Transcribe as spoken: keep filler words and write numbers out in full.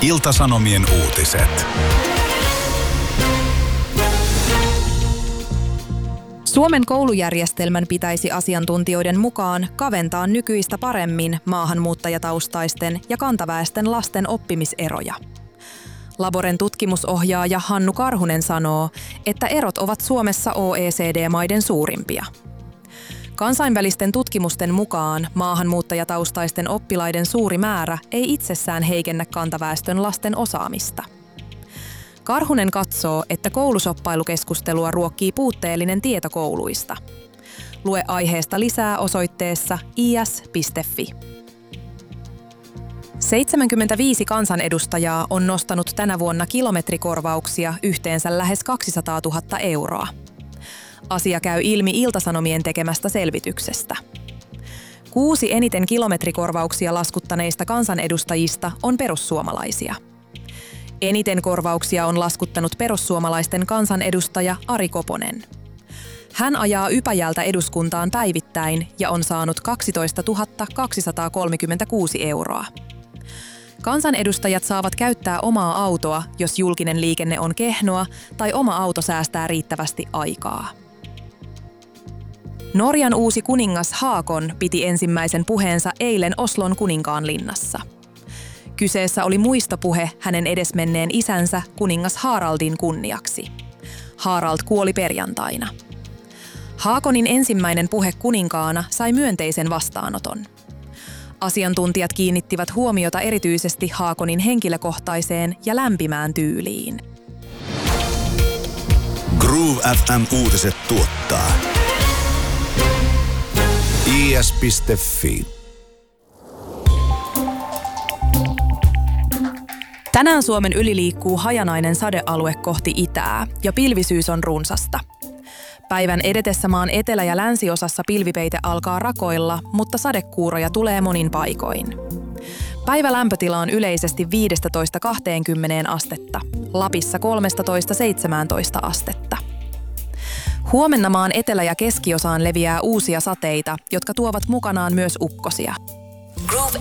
Ilta-Sanomien uutiset. Suomen koulujärjestelmän pitäisi asiantuntijoiden mukaan kaventaa nykyistä paremmin maahanmuuttajataustaisten ja kantaväestön lasten oppimiseroja. Laboren tutkimusohjaaja Hannu Karhunen sanoo, että erot ovat Suomessa O E C D-maiden suurimpia. Kansainvälisten tutkimusten mukaan maahanmuuttajataustaisten oppilaiden suuri määrä ei itsessään heikennä kantaväestön lasten osaamista. Karhunen katsoo, että koulusoppailukeskustelua ruokkii puutteellinen tieto kouluista. Lue aiheesta lisää osoitteessa i s piste f i. seitsemänkymmentäviisi kansanedustajaa on nostanut tänä vuonna kilometrikorvauksia yhteensä lähes kaksisataatuhatta euroa. Asia käy ilmi Ilta-Sanomien tekemästä selvityksestä. Kuusi eniten kilometrikorvauksia laskuttaneista kansanedustajista on perussuomalaisia. Eniten korvauksia on laskuttanut perussuomalaisten kansanedustaja Ari Koponen. Hän ajaa Ypäjältä eduskuntaan päivittäin ja on saanut kaksitoistatuhatta kaksisataakolmekymmentäkuusi euroa. Kansanedustajat saavat käyttää omaa autoa, jos julkinen liikenne on kehnoa tai oma auto säästää riittävästi aikaa. Norjan uusi kuningas Haakon piti ensimmäisen puheensa eilen Oslon Kuninkaanlinnassa. Kyseessä oli muistopuhe hänen edesmenneen isänsä kuningas Haraldin kunniaksi. Harald kuoli perjantaina. Haakonin ensimmäinen puhe kuninkaana sai myönteisen vastaanoton. Asiantuntijat kiinnittivät huomiota erityisesti Haakonin henkilökohtaiseen ja lämpimään tyyliin. Groove F M-uutiset tuottaa i s piste f i. Tänään Suomen yli liikkuu hajanainen sadealue kohti itää ja pilvisyys on runsasta. Päivän edetessä maan etelä- ja länsiosassa pilvipeite alkaa rakoilla, mutta sadekuuroja tulee monin paikoin. Päivälämpötila on yleisesti viisitoista kaksikymmentä astetta, Lapissa kolmetoista seitsemäntoista astetta. Huomenna maan etelä- ja keskiosaan leviää uusia sateita, jotka tuovat mukanaan myös ukkosia. Groove